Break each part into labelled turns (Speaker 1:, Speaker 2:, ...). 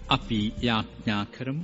Speaker 1: අපි යාඥා කරමු.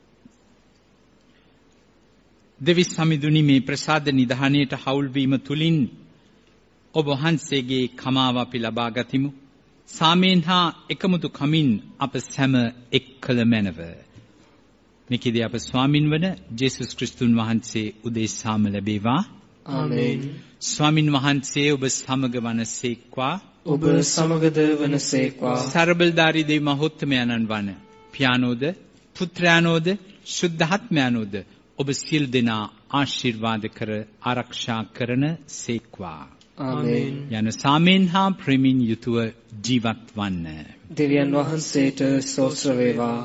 Speaker 1: දෙවිස් සමිඳුනි, මේ ප්‍රසාද නිධානයට හවුල් වීම තුලින් ඔබ වහන්සේගේ කමාව අපි ලබා ගතිමු. සාමයෙන් හා එකමුතු කමින් අප සැම එක්කල මැනව. මේකදී අප ස්වාමින් වන ජේසුස් ක්‍රිස්තුන් වහන්සේ උදෙසාම ලැබේවා.
Speaker 2: ආමේන්.
Speaker 1: ස්වාමින් වහන්සේ ඔබ සමග වනසේක්වා.
Speaker 2: ඔබ සමගද වනසේක්වා.
Speaker 1: සර්බලධාරී දෙවි මහෝත්තමයන්න් වන පියානෝද පුත්‍රයානෝද ශුද්ධාත්මයානෝද ඔබ සියලු දෙනා ආශිර්වාද කර ආරක්ෂා කරන සේක්වා.
Speaker 2: ආමේන්.
Speaker 1: යන සාමයෙන් හා ප්‍රේමයෙන් යුතුව ජීවත් වන්න.
Speaker 2: දෙවියන් වහන්සේට ස්තෝත්‍ර වේවා.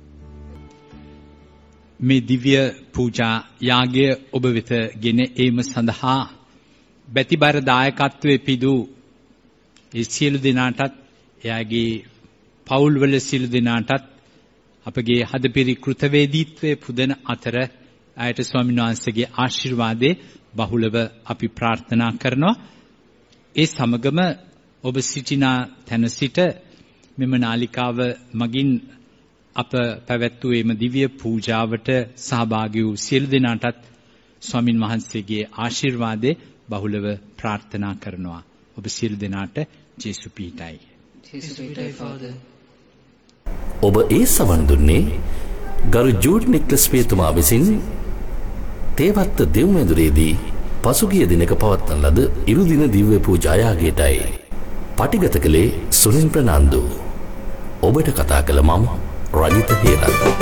Speaker 1: මේ දිව්‍ය පූජා යාගය ඔබ වෙත ගෙන ඒම සඳහා බැතිබර දායකත්වයේ පිදූ ඒ සියලු දෙනාටත් එයාගේ පවුල්වල සියලු දෙනාටත් අපගේ හදපිරි කෘතවේදීත්වයේ පුදන අතර ආයත ස්වාමීන් වහන්සේගේ ආශිර්වාදේ බහුලව අපි ප්‍රාර්ථනා කරනවා. ඒ සමගම ඔබ සිටින තැන සිට මෙම නාලිකාව මගින් අප පැවැත්වූ එම දිව්‍ය පූජාවට සහභාගී වූ සියලු දෙනාටත් ස්වාමින් වහන්සේගේ ආශිර්වාදේ බහුලව ප්‍රාර්ථනා කරනවා. ඔබ සියලු දෙනාට ජේසු පීඨයි.
Speaker 2: ජේසු පීඨයි ෆාදර්.
Speaker 3: ඔබ ඒ සවන් දුන්නේ ගරු ජූඩ් නික්ලස් පියතුමා විසින් තේවත්ත දෙව්මැදුරේදී පසුගිය දිනක පවත්වන ලද ඉරුදින දිව්‍ය පූජා යාගයටයි. පටිගත කළේ සුනිල් ප්‍රනාන්දු. ඔබට කතා කළ මම රජිත හේරත්.